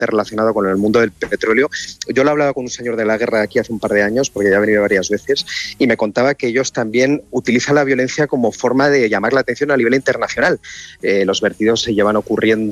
relacionado con el mundo del petróleo. Yo lo he hablado con un señor de la guerra aquí hace un par de años, porque ya ha venido varias veces, y me contaba que ellos también utilizan la violencia como forma de llamar la atención a nivel internacional. Los vertidos se llevan ocurriendo